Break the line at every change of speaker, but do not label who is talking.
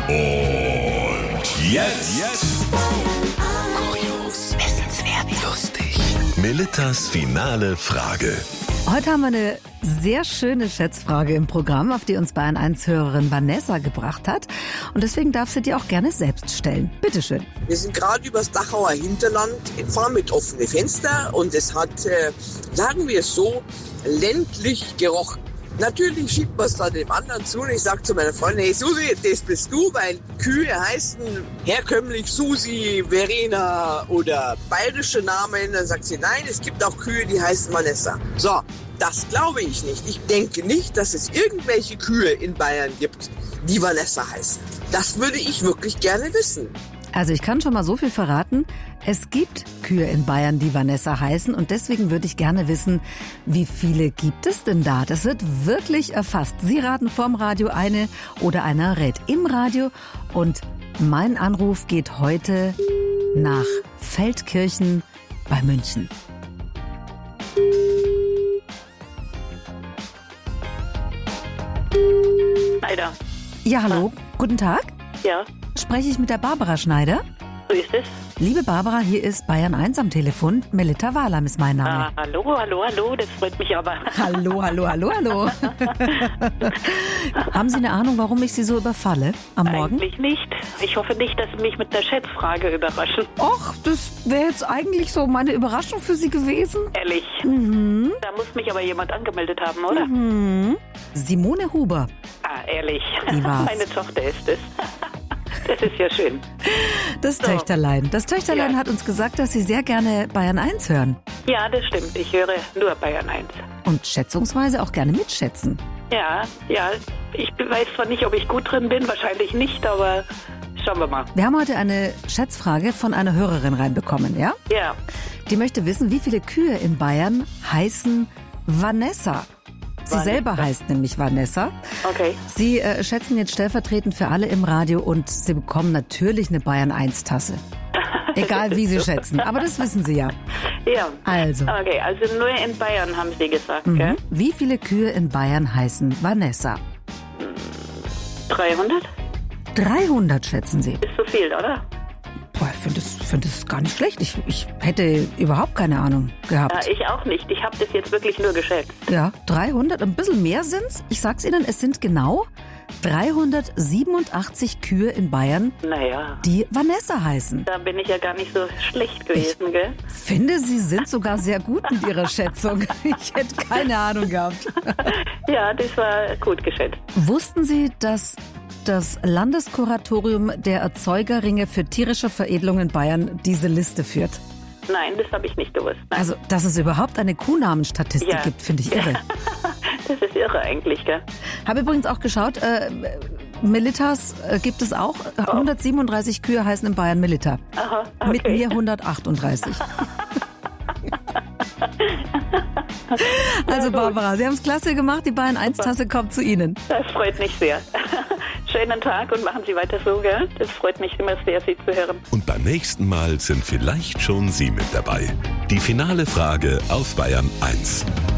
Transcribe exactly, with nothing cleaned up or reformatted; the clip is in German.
Und jetzt
Kurios, wissenswert, lustig.
Melittas finale Frage.
Heute haben wir eine sehr schöne Schätzfrage im Programm, auf die uns Bayern eins Hörerin Vanessa gebracht hat. Und deswegen darf sie die auch gerne selbst stellen. Bitteschön.
Wir sind gerade übers Dachauer Hinterland gefahren mit offenen Fenstern und es hat, äh, sagen wir es so, ländlich gerochen. Natürlich schiebt man es da dem anderen zu und ich sage zu meiner Freundin, hey Susi, das bist du, weil Kühe heißen herkömmlich Susi, Verena oder bayerische Namen. Dann sagt sie, nein, es gibt auch Kühe, die heißen Vanessa. So, das glaube ich nicht. Ich denke nicht, dass es irgendwelche Kühe in Bayern gibt, die Vanessa heißen. Das würde ich wirklich gerne wissen.
Also ich kann schon mal so viel verraten. Es gibt Kühe in Bayern, die Vanessa heißen. Und deswegen würde ich gerne wissen, wie viele gibt es denn da? Das wird wirklich erfasst. Sie raten vorm Radio eine oder einer rät im Radio. Und mein Anruf geht heute nach Feldkirchen bei München.
Schneider.
Ja, hallo. Guten Tag.
Ja,
Spreche ich mit der Barbara Schneider?
so ist es.
Liebe Barbara, hier ist Bayern eins am Telefon. Melitta Wahlam ist mein Name.
Ah, hallo, hallo, hallo, das freut mich aber.
Hallo, hallo, hallo, hallo. Haben Sie eine Ahnung, warum ich Sie so überfalle am Morgen?
Eigentlich nicht. Ich hoffe nicht, dass Sie mich mit der Schätzfrage überraschen.
Och, das wäre jetzt eigentlich so meine Überraschung für Sie gewesen.
Ehrlich.
Mhm.
Da muss mich aber jemand angemeldet haben, oder?
Mhm. Simone Huber.
Ah, ehrlich.
Die war's.
Meine Tochter ist es. Das ist ja schön.
Das
So.
Töchterlein. Das Töchterlein
Ja.
hat uns gesagt, dass Sie sehr gerne Bayern eins hören.
Ja, das stimmt. Ich höre nur Bayern eins.
Und schätzungsweise auch gerne mitschätzen.
Ja, ja. Ich weiß zwar nicht, ob ich gut drin bin, wahrscheinlich nicht, aber schauen wir mal.
Wir haben heute eine Schätzfrage von einer Hörerin reinbekommen, ja?
Ja.
Die möchte wissen, wie viele Kühe in Bayern heißen Vanessa. Sie
Vanessa.
selber heißt nämlich Vanessa.
Okay.
Sie äh, schätzen jetzt stellvertretend für alle im Radio und Sie bekommen natürlich eine Bayern eins Tasse. Egal wie Sie schätzen, aber das wissen Sie ja.
Ja.
Also,
Okay, also nur in Bayern haben Sie gesagt, gell?
mhm. wie viele Kühe in Bayern heißen Vanessa?
dreihundert?
dreihundert schätzen Sie.
Ist so viel, oder?
Boah, ich finde das, find das gar nicht schlecht. Ich, ich hätte überhaupt keine Ahnung gehabt.
Ja, ich auch nicht. Ich habe das jetzt wirklich nur geschätzt.
Ja, dreihundert, ein bisschen mehr sind's. Ich sag's Ihnen, es sind genau dreihundertsiebenundachtzig Kühe in Bayern,
Naja,
die Vanessa heißen.
da bin ich ja gar nicht so schlecht gewesen, gell?
Finde, Sie sind sogar sehr gut mit Ihrer Schätzung. Ich hätte keine Ahnung gehabt.
Ja, das war gut geschätzt.
Wussten Sie, dass das Landeskuratorium der Erzeugerringe für tierische Veredelung in Bayern diese Liste führt?
Nein, das habe ich nicht gewusst. Nein.
Also, dass es überhaupt eine Kuhnamenstatistik
Ja.
gibt, finde ich irre.
Das ist irre eigentlich, gell?
Habe übrigens auch geschaut, äh, Melittas äh, gibt es auch. hundertsiebenunddreißig Kühe heißen in Bayern Melitta.
Aha, okay.
Mit mir hundertachtunddreißig. Also Barbara, Sie haben es klasse gemacht. Die Bayern eins Tasse kommt zu Ihnen.
Das freut mich sehr. Schönen Tag und machen Sie weiter so, gell? Das freut mich immer sehr, Sie zu hören.
Und beim nächsten Mal sind vielleicht schon Sie mit dabei. Die finale Frage auf Bayern eins.